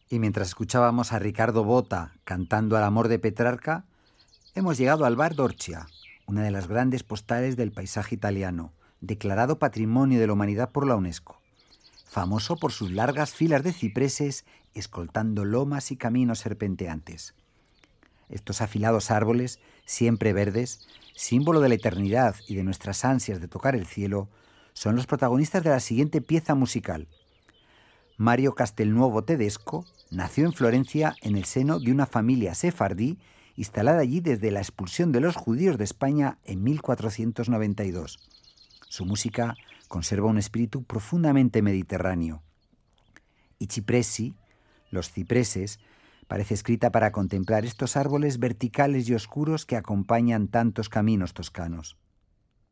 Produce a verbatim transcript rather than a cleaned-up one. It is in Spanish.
Y mientras escuchábamos a Ricardo Botta cantando al amor de Petrarca, hemos llegado al bar d'Orcia, una de las grandes postales del paisaje italiano, declarado Patrimonio de la Humanidad por la UNESCO, famoso por sus largas filas de cipreses escoltando lomas y caminos serpenteantes. Estos afilados árboles, siempre verdes, símbolo de la eternidad y de nuestras ansias de tocar el cielo, son los protagonistas de la siguiente pieza musical. Mario Castelnuovo Tedesco nació en Florencia en el seno de una familia sefardí instalada allí desde la expulsión de los judíos de España en mil cuatrocientos noventa y dos. Su música conserva un espíritu profundamente mediterráneo. Y Cipressi, los cipreses, parece escrita para contemplar estos árboles verticales y oscuros que acompañan tantos caminos toscanos.